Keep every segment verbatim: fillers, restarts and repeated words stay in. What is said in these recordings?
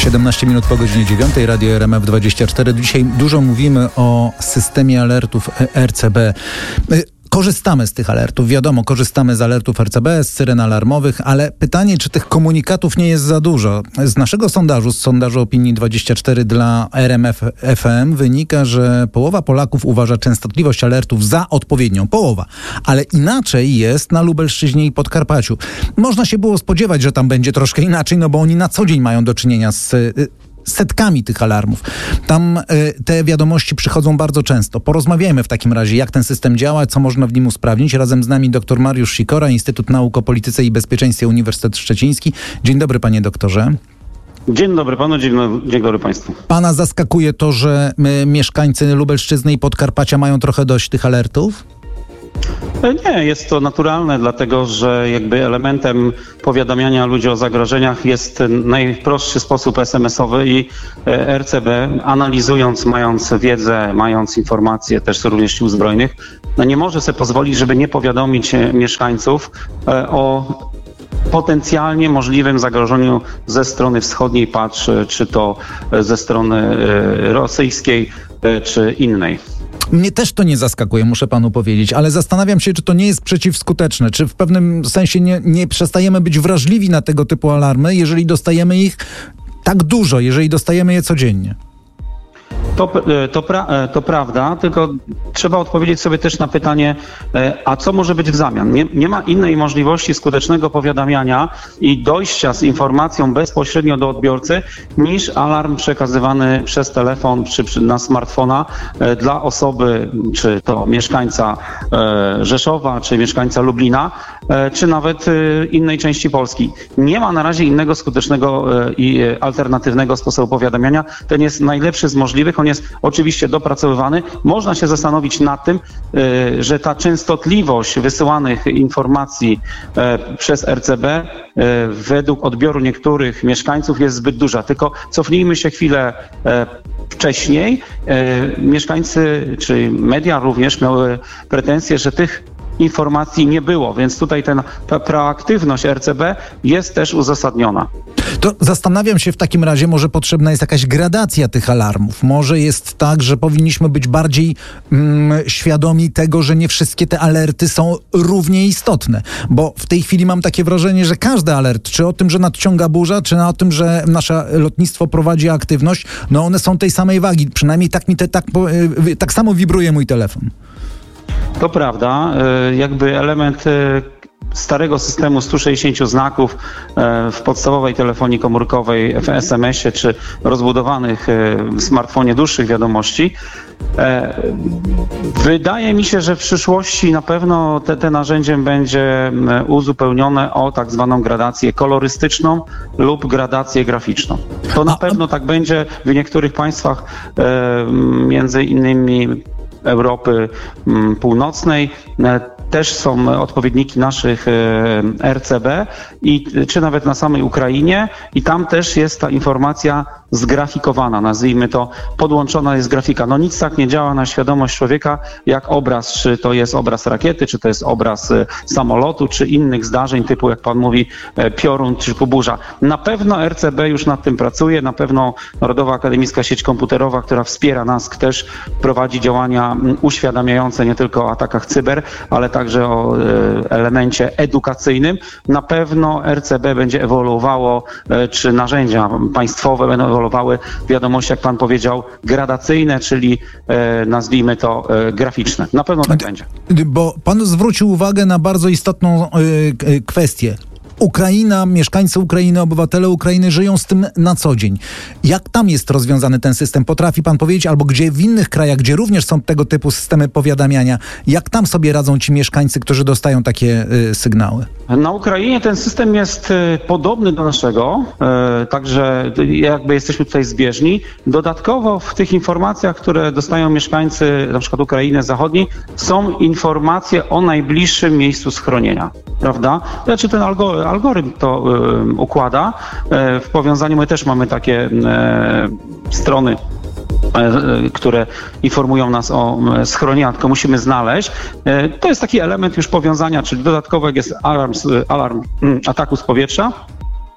siedemnaście minut po godzinie dziewiątej, Radio R M F dwadzieścia cztery. Dzisiaj dużo mówimy o systemie alertów R C B. Korzystamy z tych alertów, wiadomo, korzystamy z alertów R C B, z syren alarmowych, ale pytanie, czy tych komunikatów nie jest za dużo? Z naszego sondażu, z sondażu Opinii dwadzieścia cztery dla R M F F M wynika, że połowa Polaków uważa częstotliwość alertów za odpowiednią. Połowa. Ale inaczej jest na Lubelszczyźnie i Podkarpaciu. Można się było spodziewać, że tam będzie troszkę inaczej, no bo oni na co dzień mają do czynienia z setkami tych alarmów. Tam y, te wiadomości przychodzą bardzo często. Porozmawiajmy w takim razie, jak ten system działa, co można w nim usprawnić. Razem z nami dr Mariusz Sikora, Instytut Nauk o Polityce i Bezpieczeństwie, Uniwersytet Szczeciński. Dzień dobry, panie doktorze. Dzień dobry panu, dzień, dzień dobry państwu. Pana zaskakuje to, że my, mieszkańcy Lubelszczyzny i Podkarpacia mają trochę dość tych alertów? Nie, jest to naturalne, dlatego że jakby elementem powiadamiania ludzi o zagrożeniach jest najprostszy sposób es em esowy i R C B, analizując, mając wiedzę, mając informacje też również sił zbrojnych, no nie może sobie pozwolić, żeby nie powiadomić mieszkańców o potencjalnie możliwym zagrożeniu ze strony wschodniej, patrz, czy to ze strony rosyjskiej, czy innej. Mnie też to nie zaskakuje, muszę panu powiedzieć, ale zastanawiam się, czy to nie jest przeciwskuteczne, czy w pewnym sensie nie, nie przestajemy być wrażliwi na tego typu alarmy, jeżeli dostajemy ich tak dużo, jeżeli dostajemy je codziennie. To, to, pra, to prawda, tylko trzeba odpowiedzieć sobie też na pytanie, a co może być w zamian? Nie, nie ma innej możliwości skutecznego powiadamiania i dojścia z informacją bezpośrednio do odbiorcy niż alarm przekazywany przez telefon czy, czy na smartfona dla osoby, czy to mieszkańca Rzeszowa, czy mieszkańca Lublina, czy nawet innej części Polski. Nie ma na razie innego skutecznego i alternatywnego sposobu powiadamiania. Ten jest najlepszy z możliwych. On jest oczywiście dopracowywany. Można się zastanowić nad tym, że ta częstotliwość wysyłanych informacji przez R C B według odbioru niektórych mieszkańców jest zbyt duża. Tylko cofnijmy się chwilę wcześniej. Mieszkańcy czy media również miały pretensje, że tych informacji nie było, więc tutaj ten, ta proaktywność R C B jest też uzasadniona. To zastanawiam się w takim razie, może potrzebna jest jakaś gradacja tych alarmów. Może jest tak, że powinniśmy być bardziej mm, świadomi tego, że nie wszystkie te alerty są równie istotne. Bo w tej chwili mam takie wrażenie, że każdy alert, czy o tym, że nadciąga burza, czy o tym, że nasze lotnictwo prowadzi aktywność, no one są tej samej wagi. Przynajmniej tak mi te, tak, tak samo wibruje mój telefon. To prawda, jakby element starego systemu stu sześćdziesięciu znaków w podstawowej telefonii komórkowej, w es em esie czy rozbudowanych w smartfonie dłuższych wiadomości. Wydaje mi się, że w przyszłości na pewno te, te narzędzie będzie uzupełnione o tak zwaną gradację kolorystyczną lub gradację graficzną. To na pewno tak będzie w niektórych państwach, między innymi Europy Północnej. Też są odpowiedniki naszych R C B i czy nawet na samej Ukrainie i tam też jest ta informacja zgrafikowana, nazwijmy to, podłączona jest grafika. No nic tak nie działa na świadomość człowieka jak obraz, czy to jest obraz rakiety, czy to jest obraz samolotu, czy innych zdarzeń typu, jak pan mówi, piorun czy burza. Na pewno R C B już nad tym pracuje, na pewno Narodowa Akademicka Sieć Komputerowa, która wspiera nas, też prowadzi działania uświadamiające nie tylko o atakach cyber, ale także o elemencie edukacyjnym. Na pewno R C B będzie ewoluowało, czy narzędzia państwowe będą ewoluowały w wiadomości, jak pan powiedział, gradacyjne, czyli nazwijmy to graficzne. Na pewno tak będzie. Bo pan zwrócił uwagę na bardzo istotną kwestię. Ukraina, mieszkańcy Ukrainy, obywatele Ukrainy żyją z tym na co dzień. Jak tam jest rozwiązany ten system? Potrafi pan powiedzieć, albo gdzie w innych krajach, gdzie również są tego typu systemy powiadamiania, jak tam sobie radzą ci mieszkańcy, którzy dostają takie y, sygnały? Na Ukrainie ten system jest y, podobny do naszego, y, także jakby jesteśmy tutaj zbieżni. Dodatkowo w tych informacjach, które dostają mieszkańcy na przykład Ukrainy Zachodniej, są informacje o najbliższym miejscu schronienia, prawda? Znaczy ten algorytm Algorytm to y, układa. Y, w powiązaniu my też mamy takie y, strony, y, które informują nas o y, schronieniach, tylko musimy znaleźć. Y, to jest taki element już powiązania, czyli dodatkowo jak jest alarm, alarm y, ataku z powietrza,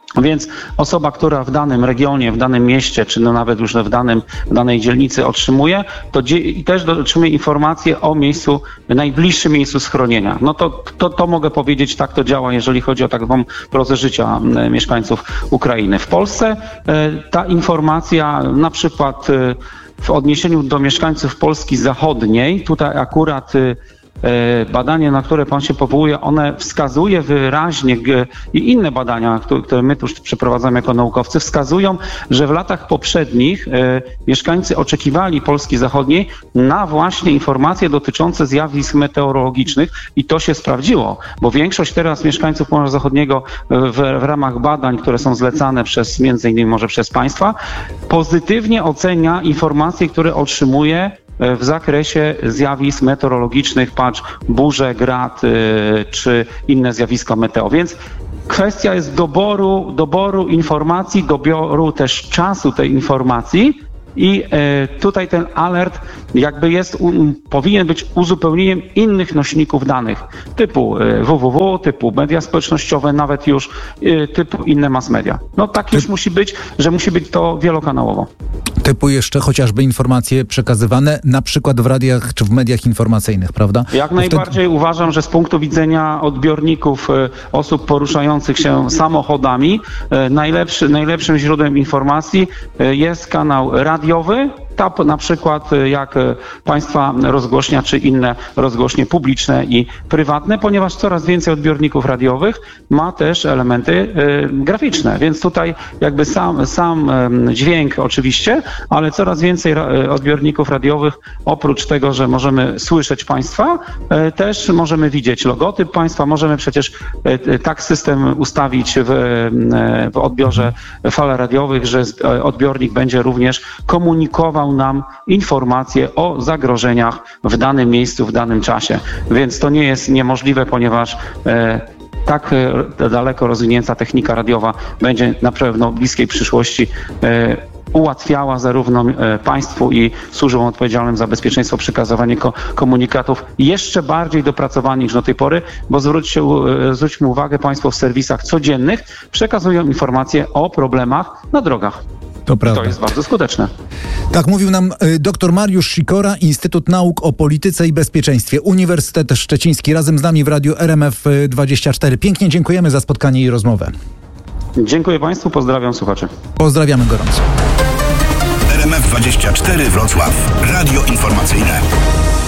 Więc osoba, która w danym regionie, w danym mieście, czy no nawet już w, danym, w danej dzielnicy otrzymuje, to dzie- i też otrzymuje informacje o miejscu, najbliższym miejscu schronienia. No to, to, to mogę powiedzieć, tak to działa, jeżeli chodzi o taką prozę życia e, mieszkańców Ukrainy. W Polsce e, ta informacja na przykład e, w odniesieniu do mieszkańców Polski Zachodniej, tutaj akurat e, badanie, na które pan się powołuje, one wskazuje wyraźnie i inne badania, które my tu przeprowadzamy jako naukowcy, wskazują, że w latach poprzednich mieszkańcy oczekiwali Polski Zachodniej na właśnie informacje dotyczące zjawisk meteorologicznych i to się sprawdziło, bo większość teraz mieszkańców Morza Zachodniego w, w ramach badań, które są zlecane przez, między innymi może przez państwa, pozytywnie ocenia informacje, które otrzymuje w zakresie zjawisk meteorologicznych, patrz, burze, grad y, czy inne zjawiska meteo. Więc kwestia jest doboru, doboru informacji, doboru też czasu tej informacji i y, tutaj ten alert jakby jest, um, powinien być uzupełnieniem innych nośników danych typu y, www, typu media społecznościowe, nawet już y, typu inne mass media. No tak już musi być, że musi być to wielokanałowo. Typu jeszcze chociażby informacje przekazywane na przykład w radiach czy w mediach informacyjnych, prawda? Jak najbardziej wtedy... uważam, że z punktu widzenia odbiorników, osób poruszających się samochodami, najlepszy, najlepszym źródłem informacji jest kanał radiowy, T A P na przykład jak państwa rozgłośnia czy inne rozgłośnie publiczne i prywatne, ponieważ coraz więcej odbiorników radiowych ma też elementy y, graficzne, więc tutaj jakby sam, sam y, dźwięk oczywiście, ale coraz więcej ra, odbiorników radiowych, oprócz tego, że możemy słyszeć państwa, y, też możemy widzieć logotyp państwa, możemy przecież y, tak system ustawić w, y, w odbiorze fal radiowych, że odbiornik będzie również komunikował nam informacje o zagrożeniach w danym miejscu, w danym czasie. Więc to nie jest niemożliwe, ponieważ e, tak e, daleko rozwinięta technika radiowa będzie na pewno w bliskiej przyszłości e, ułatwiała zarówno e, państwu i służbom odpowiedzialnym za bezpieczeństwo przekazywanie ko- komunikatów jeszcze bardziej dopracowanych niż do tej pory, bo zwróćcie, e, zwróćmy uwagę, państwo w serwisach codziennych przekazują informacje o problemach na drogach. To prawda. To jest bardzo skuteczne. Tak mówił nam y, dr Mariusz Sikora, Instytut Nauk o Polityce i Bezpieczeństwie, Uniwersytet Szczeciński. Razem z nami w Radiu R M F dwadzieścia cztery. Pięknie dziękujemy za spotkanie i rozmowę. Dziękuję państwu, pozdrawiam słuchaczy. Pozdrawiamy gorąco. R M F dwadzieścia cztery Wrocław. Radio informacyjne.